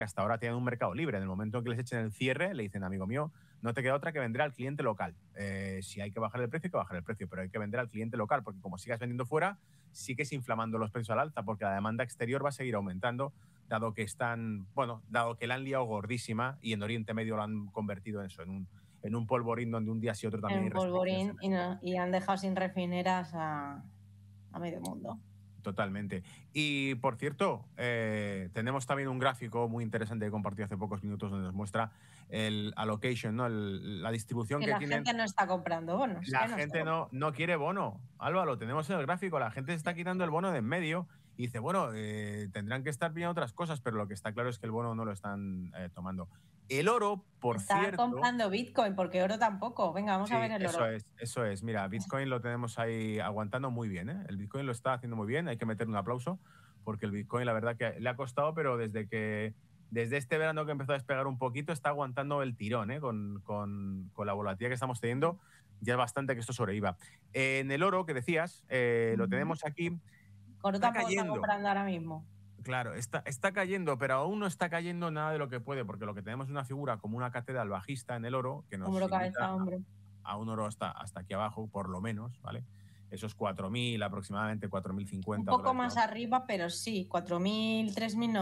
hasta ahora tienen un mercado libre. En el momento en que les echen el cierre, le dicen, amigo mío, no te queda otra que vender al cliente local. Si hay que bajar el precio, hay que bajar el precio, pero hay que vender al cliente local, porque como sigas vendiendo fuera, sigues inflamando los precios al alza, porque la demanda exterior va a seguir aumentando, dado que la han liado gordísima y en Oriente Medio lo han convertido en eso, en un polvorín donde un día sí otro también hay En restricciones polvorín en eso. y han dejado sin refineras a medio mundo. Totalmente. Y, por cierto, tenemos también un gráfico muy interesante que compartí hace pocos minutos donde nos muestra el allocation, ¿no? La distribución Que que la tienen. gente no está comprando bonos, La que no está gente comprando. no quiere bono. Álvaro, lo tenemos en el gráfico. La gente se está quitando el bono de en medio y dice, bueno, tendrán que estar viendo otras cosas, pero lo que está claro es que el bono no lo están tomando. El oro, por Está cierto. comprando Bitcoin, porque oro tampoco. Venga, vamos a ver Sí, el eso oro. es, eso es. Mira, Bitcoin lo tenemos ahí aguantando muy bien, ¿eh? El Bitcoin lo está haciendo muy bien, hay que meterle un aplauso, porque el Bitcoin la verdad que le ha costado, pero desde este verano que empezó a despegar un poquito, está aguantando el tirón, ¿eh? Con la volatilidad que estamos teniendo, ya es bastante que esto sobreviva. En el oro que decías, lo tenemos aquí, Oro está tampoco está cayendo. comprando ahora mismo. Claro, está cayendo, pero aún no está cayendo nada de lo que puede, porque lo que tenemos es una figura como una catedral bajista en el oro que nos Hombro, indica cabeza, hombro. a un oro hasta aquí abajo, por lo menos, ¿vale? Esos 4.000 aproximadamente, Un 4.050 poco dólares la más onza. arriba, pero sí, 4.000,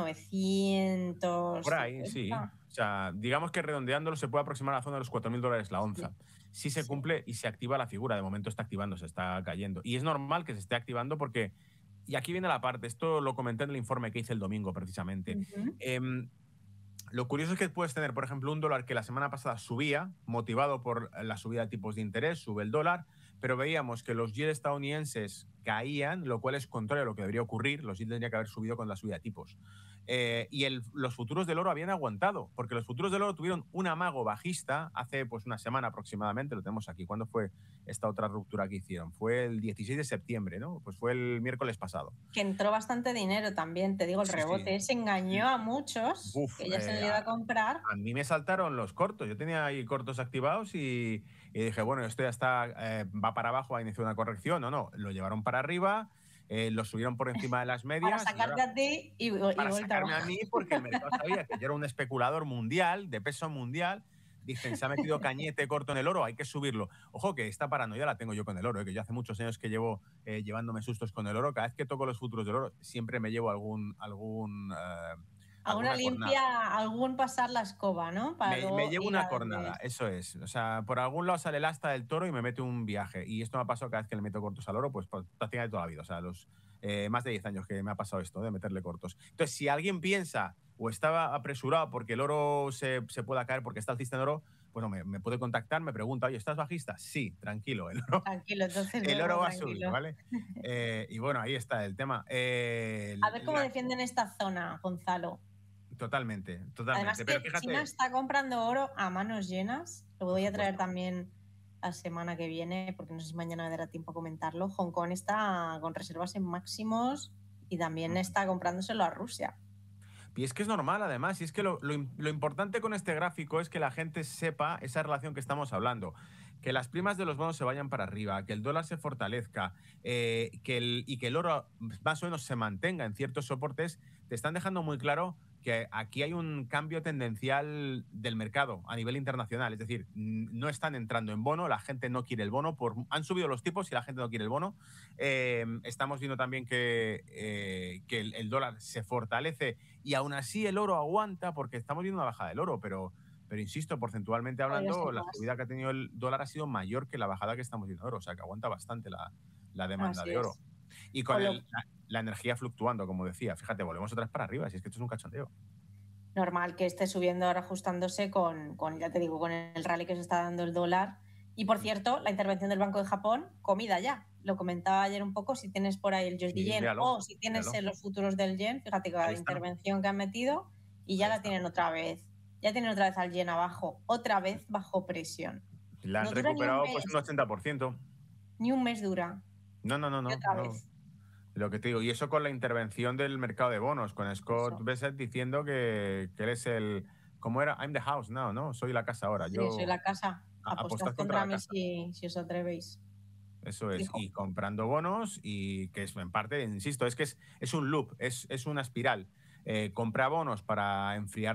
Por ahí, sí. 3.950. O sea, digamos que redondeándolo se puede aproximar a la zona de los 4.000 dólares la onza. Sí, Si se sí. cumple y se activa la figura, de momento está activándose, está cayendo. Y es normal que se esté activando porque, y aquí viene la parte, esto lo comenté en el informe que hice el domingo precisamente. Ujú. Lo curioso es que puedes tener, por ejemplo, un dólar que la semana pasada subía, motivado por la subida de tipos de interés, sube el dólar, pero veíamos que los yields estadounidenses caían, lo cual es contrario a lo que debería ocurrir. Los yields tendrían que haber subido con la subida de tipos. Los futuros del oro habían aguantado, porque los futuros del oro tuvieron un amago bajista hace pues una semana aproximadamente, lo tenemos aquí. ¿Cuándo fue esta otra ruptura que hicieron? Fue el 16 de septiembre, ¿no? Pues fue el miércoles pasado. Que entró bastante dinero también, te digo, el Sí, sí. rebote. Se engañó a muchos Uf, que ya se han ido a comprar. a mí me saltaron los cortos. Yo tenía ahí cortos activados y dije, bueno, esto ya está, va para abajo, va a iniciar una corrección. No, lo llevaron para arriba, lo subieron por encima de las Para medias y ahora sacarte a ti y para vuelta sacarme a abajo. mí, porque el mercado sabía que yo era un especulador mundial, de peso mundial. Dicen, se ha metido cañete corto en el oro, hay que subirlo. Ojo, que esta paranoia la tengo yo con el oro, que yo hace muchos años que llevo llevándome sustos con el oro. Cada vez que toco los futuros del oro, siempre me llevo Alguna alguna cornada. limpia, algún pasar la escoba, ¿no? Para Me luego llevo ir una a vender. cornada, eso es. O sea, por algún lado sale el asta del toro y me mete un viaje. Y esto me ha pasado cada vez que le meto cortos al oro, pues prácticamente toda la vida. O sea, los más de 10 años que me ha pasado esto, de meterle cortos. Entonces, si alguien piensa o estaba apresurado porque el oro se pueda caer porque está alcista en oro, pues no, me puede contactar, me pregunta, oye, ¿estás bajista? Sí, tranquilo, Tranquilo, entonces el oro duermo va a subir, tranquilo. ¿vale? Y bueno, ahí está el tema. A ver cómo defienden esta zona, Gonzalo. Totalmente, Además totalmente. Pero que China fíjate, está comprando oro a manos llenas. Lo por voy a traer supuesto. también la semana que viene, porque no sé si mañana me dará tiempo a comentarlo. Hong Kong está con reservas en máximos y también está comprándoselo a Rusia. Y es que es normal, además, y es que lo importante con este gráfico es que la gente sepa esa relación que estamos hablando. Que las primas de los bonos se vayan para arriba, que el dólar se fortalezca, y que el oro más o menos se mantenga en ciertos soportes, te están dejando muy claro que aquí hay un cambio tendencial del mercado a nivel internacional. Es decir, no están entrando en bono, la gente no quiere el bono, han subido los tipos y la gente no quiere el bono. Estamos viendo también que el dólar se fortalece y aún así el oro aguanta porque estamos viendo una bajada del oro, pero insisto, porcentualmente Podría hablando, ser la más. subida que ha tenido el dólar ha sido mayor que la bajada que estamos viendo de oro, o sea que aguanta bastante la demanda Así de oro. es. Y con Con lo la energía fluctuando, como decía, fíjate, volvemos otra vez para arriba, si es que esto es un cachondeo. normal que esté subiendo ahora ajustándose ya te digo, con el rally que se está dando el dólar. Y por cierto, la intervención del Banco de Japón, comida ya. Lo comentaba ayer un poco, si tienes por ahí el USD Sí, Yen míralo, o si tienes míralo. los futuros del Yen, fíjate que Ahí la está, intervención que han metido y ya ahí la está. tienen otra vez. Ya tienen otra vez al Yen abajo, otra vez bajo presión. La han No dura ni un recuperado pues un mes, 80%. ni un mes dura. No, no, no, Y no, otra no. vez. Lo que te digo, y eso con la intervención del mercado de bonos, con Scott Eso. Bessent diciendo que él es el. ¿Cómo era? I'm the house now, ¿no? Soy la casa ahora. Sí, soy Yo. la casa. Apostad Apostad contra contra la mí casa. si os atrevéis. Eso es. Dijo. Y comprando bonos, y que es en parte, insisto, es que es un loop, es una espiral. Compra bonos para enfriar